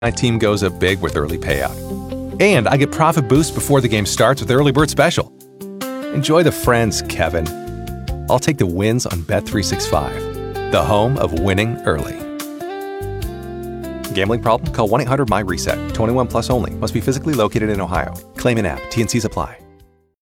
My team goes up big with early payout. And I get profit boost before the game starts with Early Bird Special. Enjoy the friends, Kevin. I'll take the wins on Bet365, the home of winning early. Gambling problem? Call 1-800-MY-RESET. 21 plus only. Must be physically located in Ohio. Claim in app. T&Cs apply.